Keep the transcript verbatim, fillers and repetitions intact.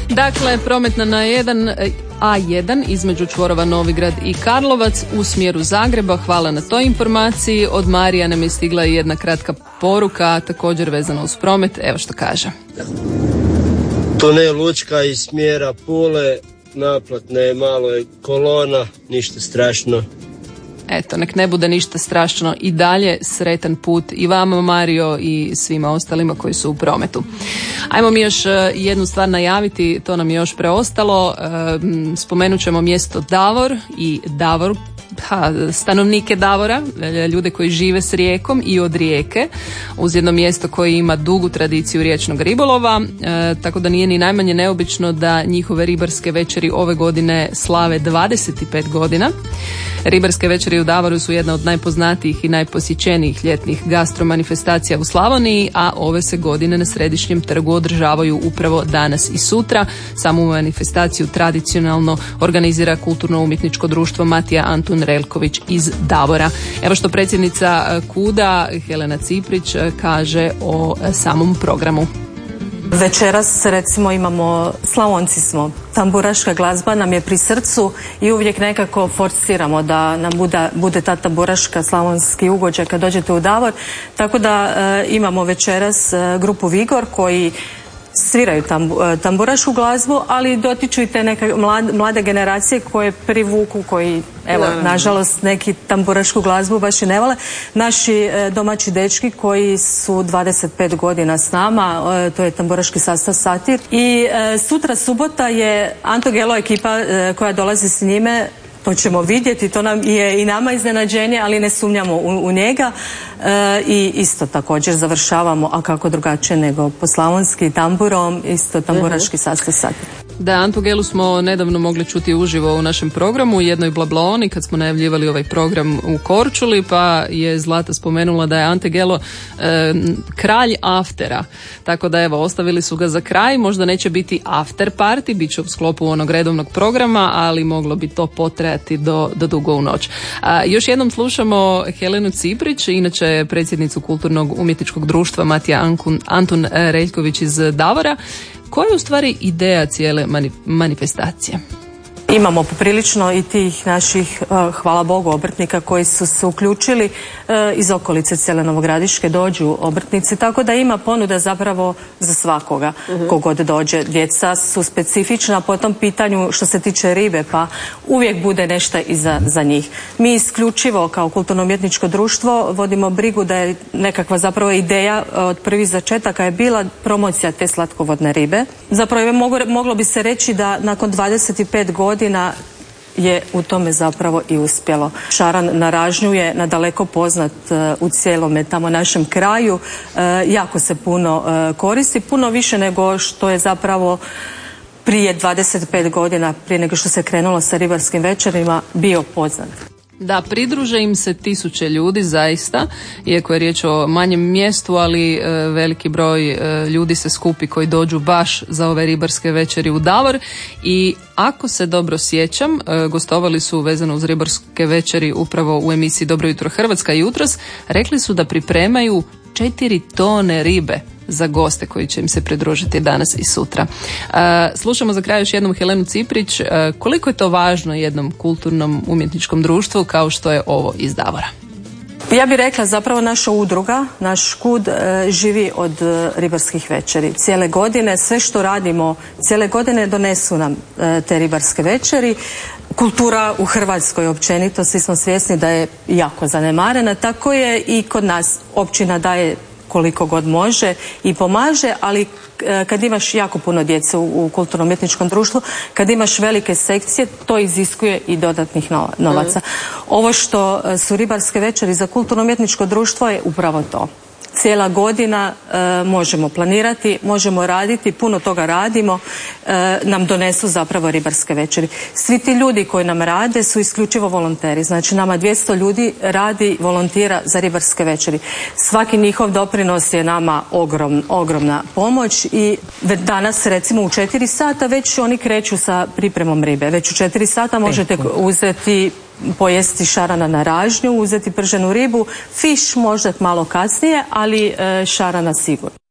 Dakle, prometna na jedan A jedan između čvorova Novigrad i Karlovac u smjeru Zagreba. Hvala na toj informaciji. Od Marija nam je stigla jedna kratka poruka, također vezana uz promet. Evo što kaže. Tunel Učka iz smjera Pule, naplatne je malo je kolona, ništa strašno. Eto, nek ne bude ništa strašno i dalje sretan put i vama, Mario, i svima ostalima koji su u prometu. Ajmo mi još jednu stvar najaviti, to nam je još preostalo. Spomenut ćemo mjesto Davor i Davor, ha, stanovnike Davora, ljude koji žive s rijekom i od rijeke, uz jedno mjesto koje ima dugu tradiciju riječnog ribolova, e, tako da nije ni najmanje neobično da njihove ribarske večeri ove godine slave dvadeset pet godina. Ribarske večeri u Davoru su jedna od najpoznatijih i najposjećenijih ljetnih gastromanifestacija u Slavoniji, a ove se godine na Središnjem trgu održavaju upravo danas i sutra. Samu manifestaciju tradicionalno organizira kulturno-umjetničko društvo Matija Antun Relković iz Davora. Evo što predsjednica KUD-a Helena Ciprić kaže o samom programu. Večeras recimo imamo, Slavonci smo, tamburaška glazba nam je pri srcu i uvijek nekako forsiramo da nam bude, bude ta tamburaška slavonski ugođaj kad dođete u Davor. Tako da e, imamo večeras e, grupu Vigor koji sviraju tambu, tamburašku glazbu, ali dotiču i te neke mlade, mlade generacije koje privuku, koji, evo, no, nažalost, neki tamburašku glazbu baš i ne vole. Naši e, domaći dečki koji su dvadeset pet godina s nama, e, to je tamburaški sastav Satir. I e, sutra subota je Anto Gelo ekipa e, koja dolazi s njime. To ćemo vidjeti, to nam je i nama iznenađenje, ali ne sumnjamo u, u njega. E, I isto također završavamo, a kako drugačije nego po slavonski tamburom, isto tamburaški sastav Satir. Da, Antu Gelu smo nedavno mogli čuti uživo u našem programu u jednoj Blabloni kad smo najavljivali ovaj program u Korčuli, pa je Zlata spomenula da je Ante Gelo e, kralj aftera. Tako da evo, ostavili su ga za kraj, možda neće biti after party, bit će u sklopu onog redovnog programa, ali moglo bi to potrajati do, do dugo u noć. A, još jednom slušamo Helenu Ciprić, inače predsjednicu Kulturnog umjetničkog društva Matija Ankun, Antun Reljković iz Davora. Koja je u stvari ideja cijele manifestacije? Imamo poprilično i tih naših, hvala Bogu, obrtnika koji su se uključili iz okolice cijele Novogradiške, dođu obrtnici, tako da ima ponuda zapravo za svakoga uh-huh. kogod dođe. Djeca su specifična po tom pitanju što se tiče ribe, pa uvijek bude nešto i za, za njih. Mi isključivo kao kulturno-umjetničko društvo vodimo brigu da je nekakva zapravo ideja od prvih začetaka je bila promocija te slatkovodne ribe. Zapravo mogu, moglo bi se reći da nakon dvadeset pet godina godina je u tome zapravo i uspjelo. Šaran na Ražnju je nadaleko poznat uh, u cijelome tamo našem kraju. Uh, jako se puno uh, koristi, puno više nego što je zapravo prije dvadeset pet godina, prije nego što se krenulo sa ribarskim večerima, bio poznat. Da, pridruže im se tisuće ljudi zaista, iako je riječ o manjem mjestu, ali e, veliki broj e, ljudi se skupi koji dođu baš za ove ribarske večeri u Davor. I ako se dobro sjećam, e, gostovali su vezano uz ribarske večeri upravo u emisiji Dobro jutro Hrvatska jutros, rekli su da pripremaju četiri tone ribe za goste koji će im se pridružiti danas i sutra. E, slušamo za kraj još jednom Helenu Ciprić. E, koliko je to važno jednom kulturnom umjetničkom društvu kao što je ovo iz Davora? Ja bih rekla zapravo naša udruga, naš KUD e, živi od e, ribarskih večeri. Cijele godine, sve što radimo cijele godine donesu nam e, te ribarske večeri. Kultura u Hrvatskoj općenito, svi smo svjesni da je jako zanemarena, tako je i kod nas. Općina daje koliko god može i pomaže, ali kad imaš jako puno djece u, u kulturno-umjetničkom društvu, kad imaš velike sekcije, to iziskuje i dodatnih novaca. Mm. Ovo što su ribarske večeri za kulturno-umjetničko društvo je upravo to. Cijela godina e, možemo planirati, možemo raditi, puno toga radimo, e, nam donesu zapravo ribarske večeri. Svi ti ljudi koji nam rade su isključivo volonteri, znači nama dvjesto ljudi radi, volontira za ribarske večeri. Svaki njihov doprinos je nama ogrom, ogromna pomoć i danas recimo u četiri sata već oni kreću sa pripremom ribe. Već u četiri sata možete uzeti, pojesti šarana na Ražnju, uzeti prženu ribu, fiš možda malo kasnije, ali šarana sigurno.